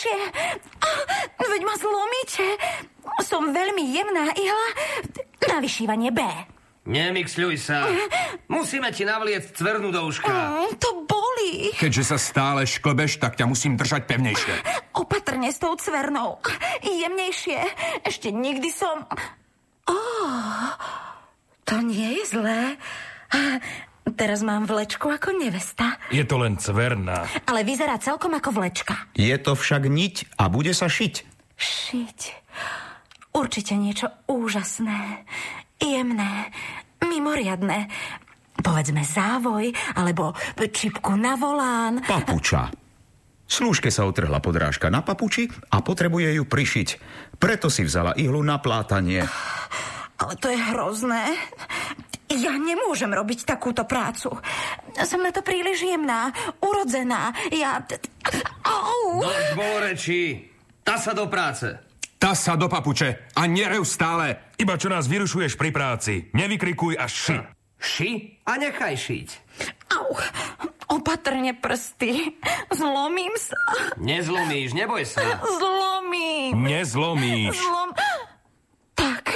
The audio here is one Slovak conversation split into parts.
jemnejšie. Veď ma zlomíte. Som veľmi jemná ihla na vyšívanie B. Nemixľuj sa. Musíme ti navliecť cvernu do uška. To boli. Keďže sa stále šklbeš, tak ťa musím držať pevnejšie. Opatrne s tou cvernou. Jemnejšie. Ešte nikdy som... To nie je zlé. Teraz mám vlečku ako nevesta. Je to len cverna. Ale vyzerá celkom ako vlečka. Je to však niť a bude sa šiť. Šiť. Určite niečo úžasné, jemné, mimoriadne. Povedzme závoj, alebo čipku na volán. Papuča. Slúžke sa otrhla podrážka na papuči a potrebuje ju prišiť. Preto si vzala ihlu na plátanie. Ale to je hrozné. Ja nemôžem robiť takúto prácu. Som na to príliš jemná, urodzená. Dosť bolo rečí. Tá sa do práce. Tá sa do papuče a nerev stále. Iba čo nás vyrušuješ pri práci. Nevykrikuj a ši. Ši a nechaj šiť. Au, opatrne prsty. Zlomím sa. Nezlomíš, neboj sa. Zlomím. Nezlomíš. Tak,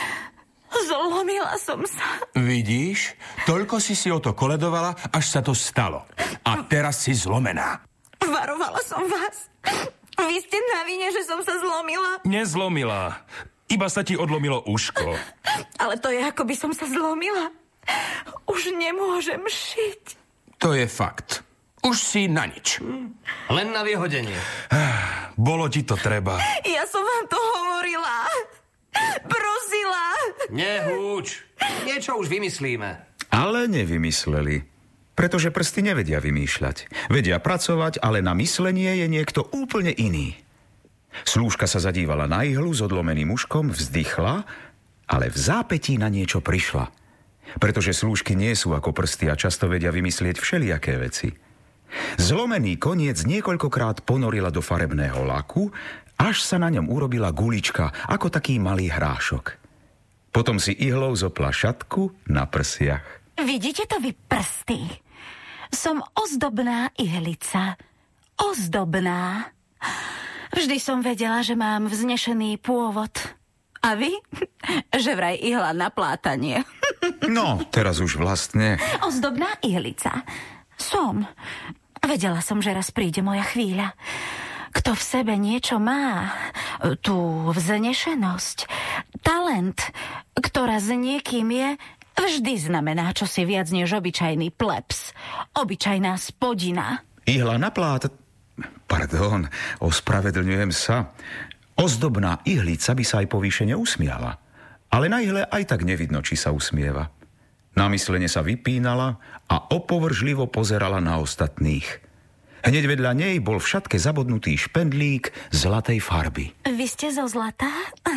zlomila som sa. Vidíš? Toľko si o to koledovala, až sa to stalo. A teraz si zlomená. Varovala som vás. Vy ste na vine, že som sa zlomila. Nezlomila. Iba sa ti odlomilo uško. Ale to je, ako by som sa zlomila. Už nemôžem šiť. To je fakt. Už si na nič. Len na vyhodenie. Bolo ti to treba. Ja som vám to hovorila. Prosila. Nehúč. Niečo už vymyslíme. Ale nevymysleli. Pretože prsty nevedia vymýšľať. Vedia pracovať, ale na myslenie je niekto úplne iný. Slúžka sa zadívala na ihlu s odlomeným uškom, vzdychla, ale v zápätí na niečo prišla. Pretože slúžky nie sú ako prsty a často vedia vymyslieť všelijaké veci. Zlomený koniec niekoľkokrát ponorila do farebného laku, až sa na ňom urobila gulička, ako taký malý hrášok. Potom si ihlou zopla šatku na prsiach. Vidíte to vy prsty? Som ozdobná ihlica. Ozdobná. Vždy som vedela, že mám vznešený pôvod. A vy? Že vraj ihla na plátanie. No, teraz už vlastne. Ozdobná ihlica. Som. Vedela som, že raz príde moja chvíľa. Kto v sebe niečo má, tú vznešenosť, talent, ktorá s niekým je, vždy znamená čosi viac než obyčajný plebs. Obyčajná spodina. Ihla na Pardon, ospravedlňujem sa. Ozdobná ihlica by sa aj povýšene usmiala. Ale na ihle aj tak nevidno, či sa usmieva. Namyslene sa vypínala a opovržlivo pozerala na ostatných. Hneď vedľa nej bol v šatke zabodnutý špendlík zlatej farby. Vy ste zo zlata?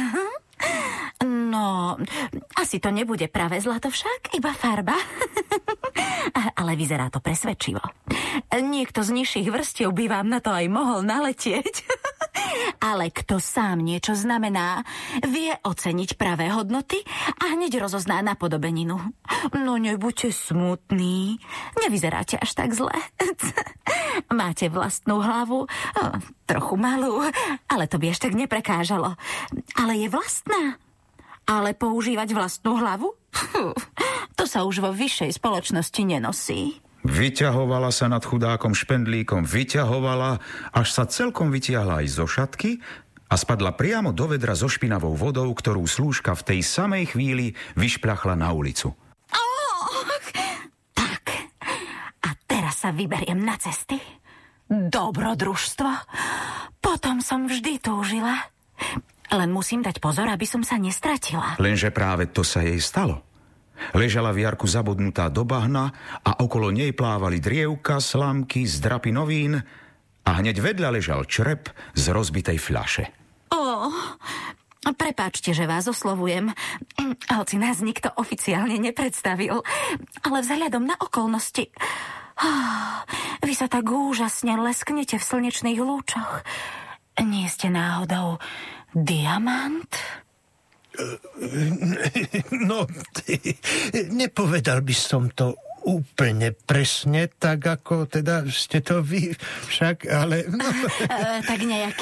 No, asi to nebude práve zlato však, iba farba. Ale vyzerá to presvedčivo. Niekto z nižších vrstiev by vám na to aj mohol naletieť. Ale kto sám niečo znamená, vie oceniť pravé hodnoty a hneď rozozná napodobeninu. No nebuďte smutní, nevyzeráte až tak zle. Máte vlastnú hlavu, trochu malú, ale to by až tak neprekážalo. Ale je vlastná. Ale používať vlastnú hlavu? To sa už vo vyššej spoločnosti nenosí. Vyťahovala sa nad chudákom špendlíkom, vyťahovala, až sa celkom vytiahla aj zo šatky a spadla priamo do vedra so špinavou vodou, ktorú slúžka v tej samej chvíli vyšpľachla na ulicu. Tak, a teraz sa vyberiem na cesty. Dobrodružstvo. Potom som vždy túžila. Len musím dať pozor, aby som sa nestratila. Lenže práve to sa jej stalo. Ležala v jarku zabodnutá do bahna a okolo nej plávali drievka, slamky, zdrapy novín a hneď vedľa ležal črep z rozbitej fľaše. Prepáčte, že vás oslovujem, hoci nás nikto oficiálne nepredstavil, ale vzhľadom na okolnosti... Vy sa tak úžasne lesknete v slnečných lúčoch. Nie ste náhodou diamant? No, nepovedal by som to úplne presne, tak ako teda ste to vy však, ale... No. Tak nejak